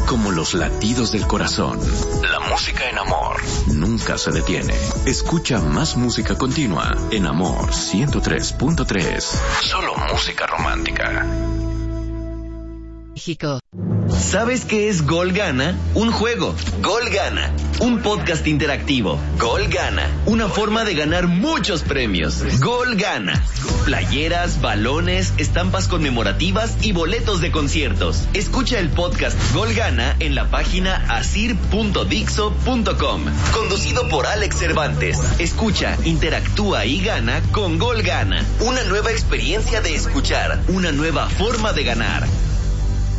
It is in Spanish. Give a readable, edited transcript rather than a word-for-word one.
como los latidos del corazón. La música en Amor nunca se detiene. Escucha más música continua en Amor 103.3. Solo música romántica. México. ¿Sabes qué es Gol Gana? Un juego. Gol Gana. Un podcast interactivo. Gol Gana. Una forma de ganar muchos premios. Gol Gana. Playeras, balones, estampas conmemorativas y boletos de conciertos. Escucha el podcast Gol Gana en la página asir.dixo.com. Conducido por Alex Cervantes. Escucha, interactúa y gana con Gol Gana. Una nueva experiencia de escuchar. Una nueva forma de ganar.